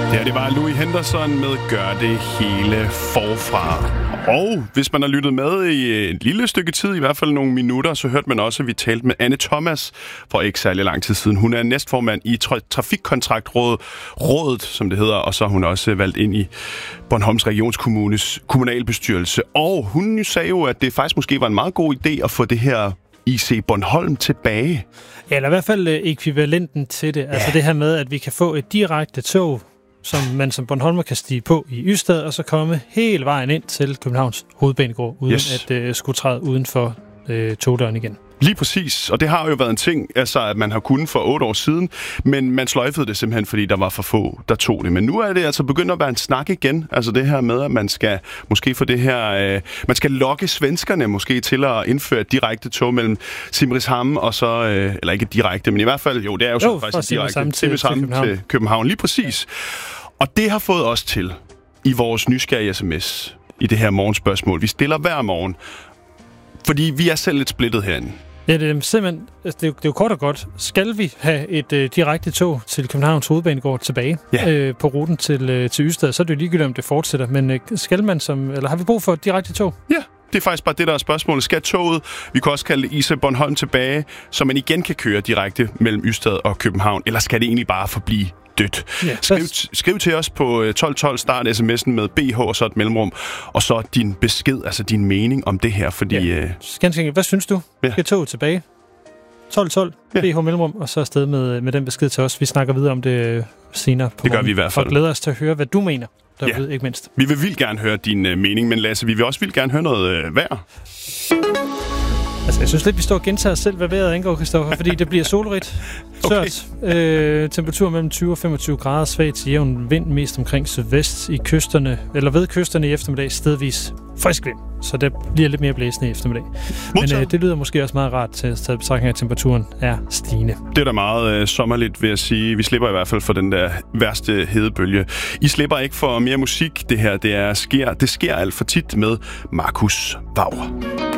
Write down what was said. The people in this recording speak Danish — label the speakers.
Speaker 1: Ja, det var Louis Henderson med Gør det hele forfra. Og hvis man har lyttet med i et lille stykke tid, i hvert fald nogle minutter, så hørte man også, at vi talte med Anne Thomas for ikke særlig lang tid siden. Hun er næstformand i Trafikkontraktrådet, som det hedder, og så er hun også valgt ind i Bornholms Regionskommunes kommunalbestyrelse. Og hun sagde jo, at det faktisk måske var en meget god idé at få det her IC Bornholm tilbage.
Speaker 2: Ja, eller i hvert fald ekvivalenten til det. Ja. Altså det her med, at vi kan få et direkte tog, som man som Bornholmer kan stige på i Ystad, og så komme hele vejen ind til Københavns Hovedbanegård, uden at skulle træde uden for togdøren igen.
Speaker 1: Lige præcis, og det har jo været en ting, altså at man har kunnet for 8 år siden, men man sløjfede det simpelthen, fordi der var for få, der tog det. Men nu er det altså begyndt at være en snak igen, altså det her med, at man skal måske få det her, man skal lokke svenskerne måske til at indføre et direkte tog mellem Simrishamn og så, eller ikke direkte, men i hvert fald, det er jo så faktisk direkte, Simrishamn til København, lige præcis. Og det har fået os til, i vores nysgerrige sms, i det her morgenspørgsmål, vi stiller hver morgen, fordi vi er selv lidt splittet herinde.
Speaker 2: Ja, det er simpelthen, det er jo kort og godt. Skal vi have et direkte tog til Københavns Hovedbanegård tilbage på ruten til Ystad, så er det jo ligegyldigt, om det fortsætter. Men skal man eller har vi brug for et direkte tog?
Speaker 1: Ja, det er faktisk bare det, der er spørgsmålet. Skal toget, vi kan også kalde det IC Bornholm tilbage, så man igen kan køre direkte mellem Ystad og København, eller skal det egentlig bare forblive dødt? Ja, skriv til os på 1212, start sms'en med BH og så et mellemrum, og så din besked, altså din mening om det her, fordi...
Speaker 2: Hvad synes du? Skal toget tilbage? 1212, BH mellemrum, og så afsted med den besked til os. Vi snakker videre om det senere på
Speaker 1: det gør vi i hvert fald.
Speaker 2: Og glæder os til at høre, hvad du mener derude, ikke mindst.
Speaker 1: Vi vil vildt gerne høre din mening, men Lasse, vi vil også vildt gerne høre noget vejr.
Speaker 2: Altså, jeg synes lidt, vi står og gentager os selv, hvad vejret angår, Christoffer, fordi det bliver solrigt, tørt, temperatur mellem 20 og 25 grader, svag til jævn vind, mest omkring sydvest i kysterne, eller ved kysterne i eftermiddag, stedvis frisk vind, så det bliver lidt mere blæsende i eftermiddag. Men det lyder måske også meget rart til at tage betragtning af, at temperaturen er stigende.
Speaker 1: Det er da meget sommerligt, vil jeg sige. Vi slipper i hvert fald for den der værste hedebølge. I slipper ikke for mere musik. Det her, det sker alt for tit med Markus Bauer.